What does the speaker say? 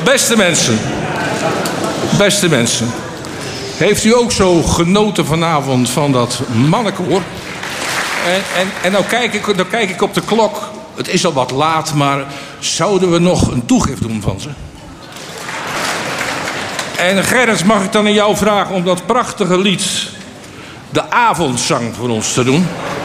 Beste mensen. Heeft u ook zo genoten vanavond van dat mannenkoor? En nou kijk ik op de klok. Het is al wat laat, maar zouden we nog een toegift doen van ze? En Gerrit, mag ik dan aan jou vragen om dat prachtige lied, De Avondzang, voor ons te doen?